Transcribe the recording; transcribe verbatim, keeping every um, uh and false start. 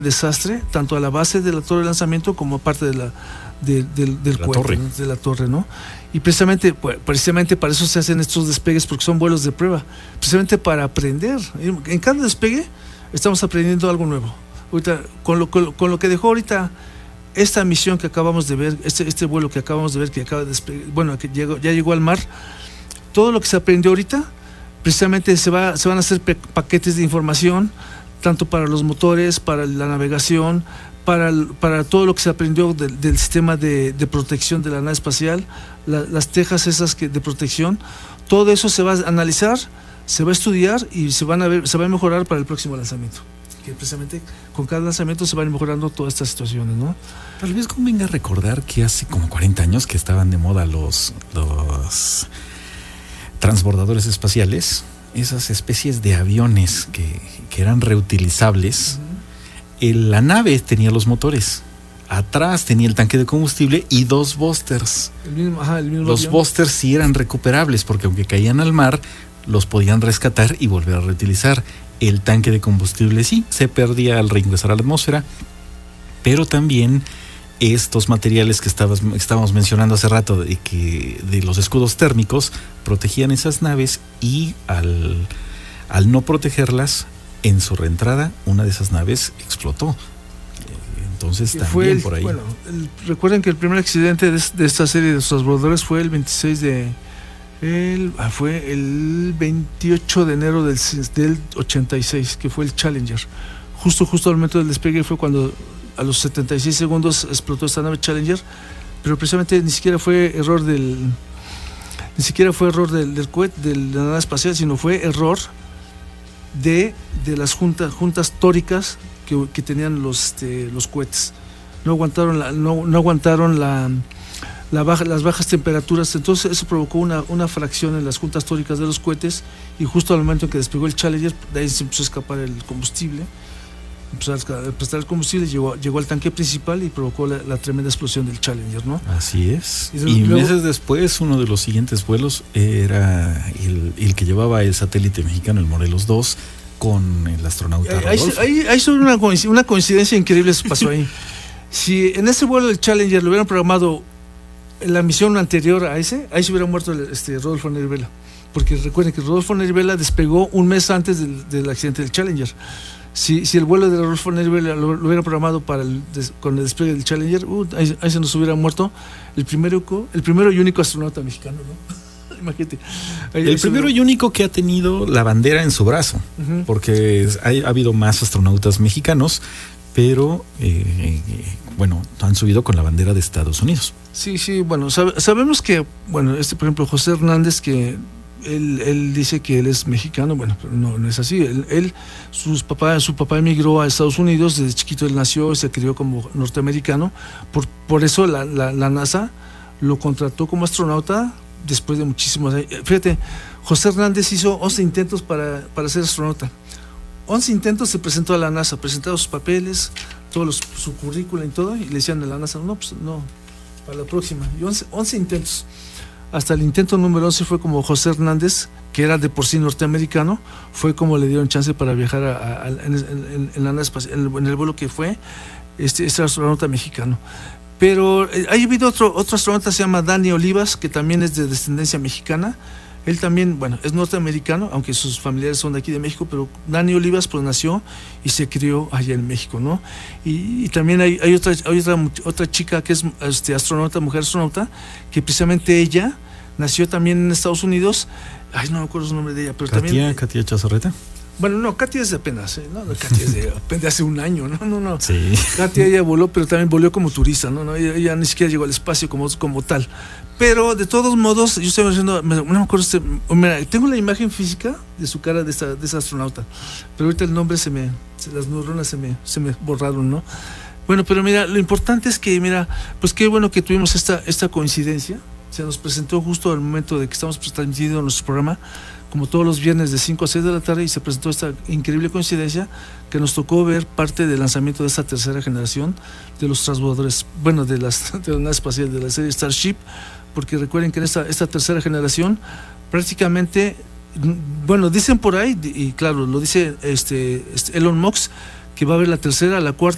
desastre, tanto a la base de la torre de lanzamiento como a parte de la, de, de, del la cohete, torre. ¿no? De la torre, ¿no? Y precisamente, pues, precisamente para eso se hacen estos despegues, porque son vuelos de prueba, precisamente para aprender. En cada despegue estamos aprendiendo algo nuevo. Ahorita, con lo, con, con lo que dejó ahorita esta misión que acabamos de ver, este, este vuelo que acabamos de ver, que acaba de despegar, bueno, que llegó, ya llegó al mar, todo lo que se aprendió ahorita, precisamente se, va, se van a hacer pe- paquetes de información, tanto para los motores, para la navegación, para, el, para todo lo que se aprendió de, del sistema de, de protección de la nave espacial, la, las tejas esas que, de protección, todo eso se va a analizar, se va a estudiar y se, van a ver, se va a mejorar para el próximo lanzamiento. Que precisamente con cada lanzamiento se van mejorando todas estas situaciones, ¿no? Tal vez convenga recordar que hace como cuarenta años que estaban de moda los, los transbordadores espaciales, esas especies de aviones que, que eran reutilizables. Uh-huh. El, la nave tenía los motores, atrás tenía el tanque de combustible y dos boosters. El mismo, ajá, el mismo los avión. boosters sí eran recuperables porque aunque caían al mar, los podían rescatar y volver a reutilizar. El tanque de combustible sí, se perdía al reingresar a la atmósfera, pero también estos materiales que estabas, estábamos mencionando hace rato, de, que, de los escudos térmicos, protegían esas naves y al, al no protegerlas, en su reentrada, una de esas naves explotó. Entonces también fue el, por ahí. Bueno, el, recuerden que el primer accidente de, de esta serie de transbordadores fue el veintiséis de... El, ah, fue el veintiocho de enero del, del ochenta y seis, que fue el Challenger. Justo, justo al momento del despegue fue cuando a los setenta y seis segundos explotó esta nave Challenger, pero precisamente ni siquiera fue error del ni siquiera fue error del, del cohete, de la nave espacial, sino fue error de, de las juntas, juntas tóricas que, que tenían los, este, los cohetes. No aguantaron la, no, no aguantaron la La baja, las bajas temperaturas, entonces eso provocó una, una fracción en las juntas tóricas de los cohetes y justo al momento en que despegó el Challenger, de ahí se empezó a escapar el combustible, empezó a prestar el combustible, llegó, llegó al tanque principal y provocó la, la tremenda explosión del Challenger, ¿no? Así es. Y, y luego, meses después, uno de los siguientes vuelos era el, el que llevaba el satélite mexicano, el Morelos dos, con el astronauta Ahí, Rodolfo. ahí, ahí sobre una, una coincidencia increíble se pasó ahí. Si en ese vuelo del Challenger lo hubieran programado en la misión anterior a ese, ahí se hubiera muerto el, este, Rodolfo Neri Vela, porque recuerden que Rodolfo Neri Vela despegó un mes antes del, del accidente del Challenger. Si, si el vuelo de Rodolfo Neri Vela lo, lo hubiera programado para el des, con el despegue del Challenger, uh, ahí, ahí se nos hubiera muerto el primero, el primero y único astronauta mexicano, ¿no? Imagínate. Ahí, el ahí primero hubiera... y único que ha tenido la bandera en su brazo, uh-huh. porque hay, ha habido más astronautas mexicanos, pero eh, eh, bueno, han subido con la bandera de Estados Unidos. Sí, sí, bueno, sab- sabemos que, bueno, este por ejemplo José Hernández, que él, él dice que él es mexicano, bueno, pero no, no es así. Él, él sus papá, su papá emigró a Estados Unidos, desde chiquito él nació y se crió como norteamericano, por, por eso la, la, la NASA lo contrató como astronauta después de muchísimos años. Fíjate, José Hernández hizo once intentos para, para ser astronauta. once intentos se presentó a la NASA, presentaba sus papeles, todos los, su currículum y todo, y le decían a la NASA, no, pues no, para la próxima. Y once, once intentos. Hasta el intento número once fue como José Hernández, que era de por sí norteamericano, fue como le dieron chance para viajar a, a, a, en, en, en la NASA espacial, en, en el vuelo que fue este, este astronauta mexicano. Pero eh, hay habido otro, otro astronauta, se llama Dani Olivas, que también es de descendencia mexicana. Él también, bueno, es norteamericano, aunque sus familiares son de aquí de México, pero Dani Olivas pues nació y se crió allá en México, ¿no? Y, y también hay, hay, otra, hay otra, otra chica que es este, astronauta, mujer astronauta, que precisamente ella nació también en Estados Unidos. Ay, no me acuerdo su nombre de ella, pero Katia, también... Katia Chazarreta. Bueno, no, Katia es de apenas, ¿eh? No, Katia es de, de hace un año, no, no, no. Sí. Katia ella voló, pero también voló como turista, ¿no? no ella, ella ni siquiera llegó al espacio como, como tal. Pero de todos modos, yo estoy diciendo, no me acuerdo, este, mira, tengo la imagen física de su cara de esta, de esa astronauta, pero ahorita el nombre se me, se, las neuronas se me, se me borraron, ¿no? Bueno, pero mira, lo importante es que, mira, pues qué bueno que tuvimos esta, esta coincidencia. Se nos presentó justo al momento de que estamos transmitiendo nuestro programa, como todos los viernes de cinco a seis de la tarde, y se presentó esta increíble coincidencia que nos tocó ver parte del lanzamiento de esta tercera generación de los transbordadores, bueno, de las de la nave espacial de la serie Starship, porque recuerden que en esta, esta tercera generación prácticamente, bueno, dicen por ahí, y claro, lo dice este, este Elon Musk, que va a haber la tercera, la cuarta